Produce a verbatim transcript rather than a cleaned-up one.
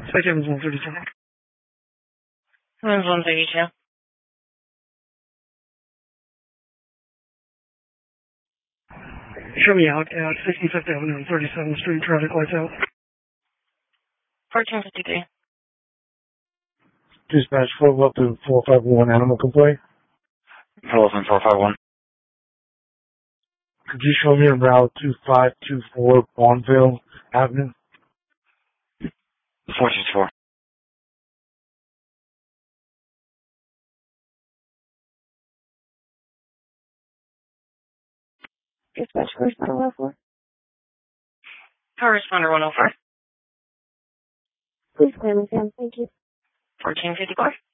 Spec Evans one thirty-two. Evans one thirty-two. Show me out at sixty-fifth Avenue and thirty-seventh Street, traffic lights out. fourteen fifty-three. Dispatch follow up to four five one animal complaint. Follow up on four five one. Could you show me Route two five two four Bonneville Avenue? four six four. Dispatch correspondent one oh four. Correspondent one oh four. Please clear me, Sam. Thank you. fourteen fifty-four.